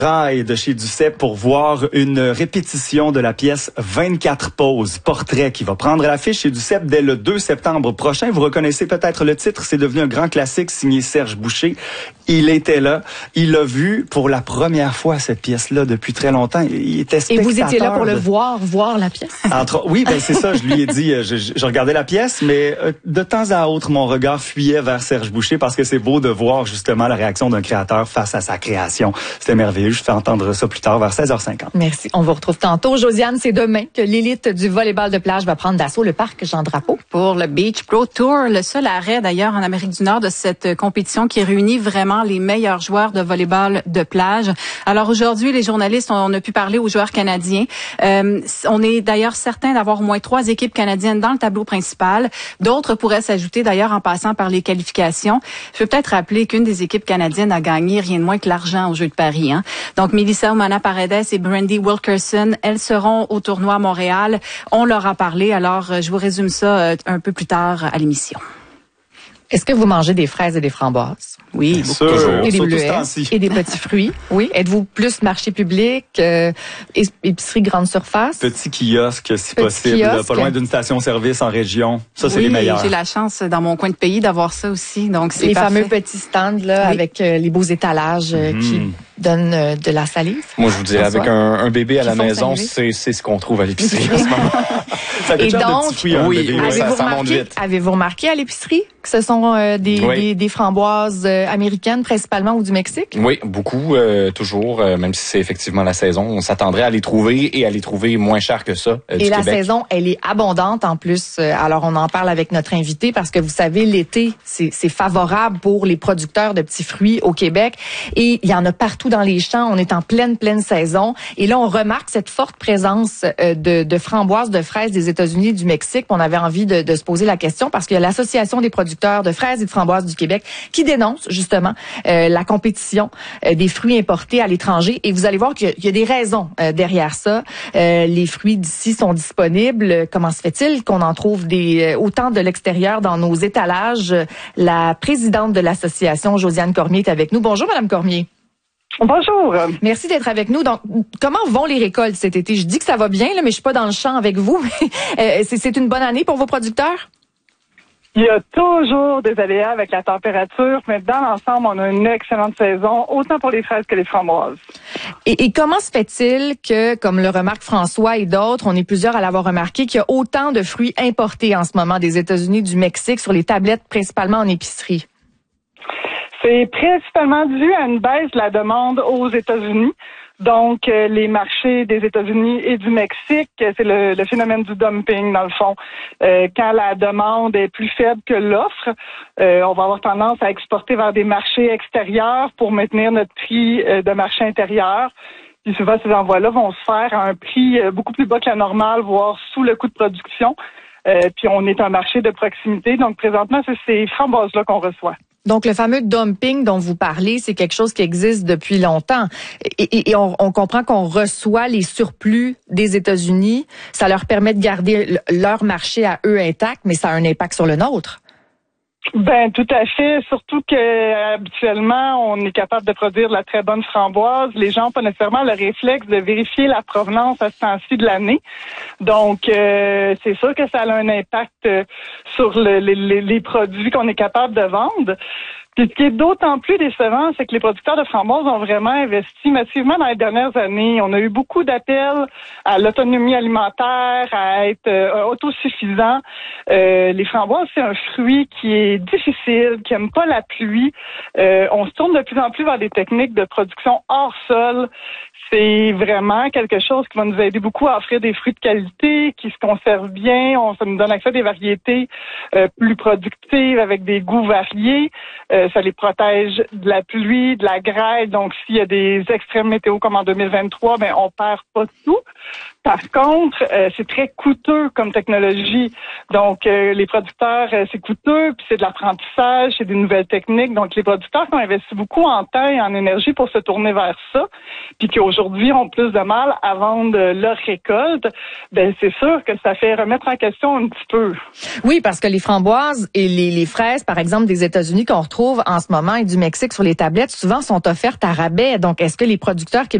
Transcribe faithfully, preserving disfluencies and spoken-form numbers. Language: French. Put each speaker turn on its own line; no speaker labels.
Et de chez Duceppe pour voir une répétition de la pièce vingt-quatre poses, portrait, qui va prendre l'affiche chez Duceppe dès le deux septembre prochain. Vous reconnaissez peut-être le titre, c'est devenu un grand classique signé Serge Boucher. Il était là, il l'a vu pour la première fois, cette pièce-là, depuis très longtemps. Il était spectateur.
Et vous étiez là pour le
de...
voir, voir la pièce? Entre...
Oui, ben c'est ça, je lui ai dit, je, je, je regardais la pièce, mais de temps à autre, mon regard fuyait vers Serge Boucher parce que c'est beau de voir justement la réaction d'un créateur face à sa création. C'était merveilleux. Je fais entendre ça plus tard vers seize heures cinquante.
Merci. On vous retrouve tantôt. Josiane, c'est demain que l'élite du volleyball de plage va prendre d'assaut le parc Jean-Drapeau.
Pour le Beach Pro Tour, le seul arrêt d'ailleurs en Amérique du Nord de cette compétition qui réunit vraiment les meilleurs joueurs de volleyball de plage. Alors aujourd'hui, les journalistes, on a pu parler aux joueurs canadiens. Euh, on est d'ailleurs certain d'avoir au moins trois équipes canadiennes dans le tableau principal. D'autres pourraient s'ajouter d'ailleurs en passant par les qualifications. Je veux peut-être rappeler qu'une des équipes canadiennes a gagné rien de moins que l'argent au Jeux de Paris. Hein. Donc, Melissa Umana-Paredes et Brandy Wilkerson, elles seront au tournoi à Montréal. On leur a parlé, alors je vous résume ça un peu plus tard à l'émission.
Est-ce que vous mangez des fraises et des framboises?
Oui,
beaucoup.
Sûr, et des bleuets et des petits fruits. Oui. Êtes-vous plus marché public, euh, épicerie grande surface?
Petit kiosque, si Petit possible, kiosque. Pas loin d'une station-service en région. Ça, c'est
oui,
les meilleurs.
J'ai la chance dans mon coin de pays d'avoir ça aussi, donc c'est
les
parfait.
fameux petits stands là, oui. avec euh, les beaux étalages euh, mmh. qui donnent euh, de la salive.
Moi, je vous dirais, avec un, un bébé à la maison, c'est c'est ce qu'on trouve à l'épicerie en ce moment.
Ça
et donc,
fruits, hein,
oui,
avez-vous
ça, ça
remarqué, avez-vous remarqué à l'épicerie que ce sont euh, des, oui. des, des framboises euh, américaines principalement ou du Mexique?
Oui, beaucoup, euh, toujours, euh, même si c'est effectivement la saison. On s'attendrait à les trouver et à les trouver moins cher que ça euh,
Et
du
la
Québec.
saison, elle est abondante en plus. Alors, on en parle avec notre invité parce que vous savez, l'été, c'est, c'est favorable pour les producteurs de petits fruits au Québec. Et il y en a partout dans les champs. On est en pleine, pleine saison. Et là, on remarque cette forte présence euh, de, de framboises, de fraises des États-Unis et du Mexique. On avait envie de, de se poser la question parce qu'il y a l'Association des producteurs de fraises et de framboises du Québec qui dénonce justement euh, la compétition euh, des fruits importés à l'étranger. Et vous allez voir qu'il y a, il y a des raisons euh, derrière ça. Euh, les fruits d'ici sont disponibles. Comment se fait-il qu'on en trouve des euh, autant de l'extérieur dans nos étalages? La présidente de l'association, Josiane Cormier, est avec nous. Bonjour, Madame Cormier.
Bonjour.
Merci d'être avec nous. Donc, comment vont les récoltes cet été? Je dis que ça va bien, là, mais je suis pas dans le champ avec vous. c'est, c'est une bonne année pour vos producteurs?
Il y a toujours des aléas avec la température, mais dans l'ensemble, on a une excellente saison, autant pour les fraises que les framboises.
Et, et comment se fait-il que, comme le remarque François et d'autres, on est plusieurs à l'avoir remarqué, qu'il y a autant de fruits importés en ce moment des États-Unis, du Mexique, sur les tablettes, principalement en épicerie?
C'est principalement dû à une baisse de la demande aux États-Unis. Donc, euh, les marchés des États-Unis et du Mexique, c'est le, le phénomène du dumping, dans le fond. Euh, quand la demande est plus faible que l'offre, euh, on va avoir tendance à exporter vers des marchés extérieurs pour maintenir notre prix euh, de marché intérieur. Puis souvent, ces envois-là vont se faire à un prix euh, beaucoup plus bas que la normale, voire sous le coût de production. Euh, puis on est un marché de proximité. Donc, présentement, c'est ces framboises-là qu'on reçoit.
Donc, le fameux dumping dont vous parlez, c'est quelque chose qui existe depuis longtemps. Et, et, et on, on comprend qu'on reçoit les surplus des États-Unis. Ça leur permet de garder leur marché à eux intact, mais ça a un impact sur le nôtre.
Ben tout à fait, surtout que habituellement on est capable de produire de la très bonne framboise. Les gens n'ont pas nécessairement le réflexe de vérifier la provenance à ce temps-ci de l'année. Donc euh, c'est sûr que ça a un impact sur le, les, les produits qu'on est capable de vendre. Puis ce qui est d'autant plus décevant, c'est que les producteurs de framboises ont vraiment investi massivement dans les dernières années. On a eu beaucoup d'appels à l'autonomie alimentaire, à être euh, autosuffisant. Euh, les framboises, c'est un fruit qui est difficile, qui aime pas la pluie. Euh, on se tourne de plus en plus vers des techniques de production hors sol. C'est vraiment quelque chose qui va nous aider beaucoup à offrir des fruits de qualité, qui se conservent bien. On, ça nous donne accès à des variétés euh, plus productives avec des goûts variés. Euh, ça les protège de la pluie, de la grêle. Donc, s'il y a des extrêmes météo comme en deux mille vingt-trois, ben on perd pas tout. Par contre, euh, c'est très coûteux comme technologie. Donc, euh, les producteurs, euh, c'est coûteux, puis c'est de l'apprentissage, c'est des nouvelles techniques. Donc, les producteurs qui ont investi beaucoup en temps et en énergie pour se tourner vers ça, puis qui aujourd'hui ont plus de mal à vendre leur récolte, ben c'est sûr que ça fait remettre en question un petit peu.
Oui, parce que les framboises et les, les fraises, par exemple, des États-Unis qu'on retrouve en ce moment et du Mexique sur les tablettes, souvent sont offertes à rabais. Donc, est-ce que les producteurs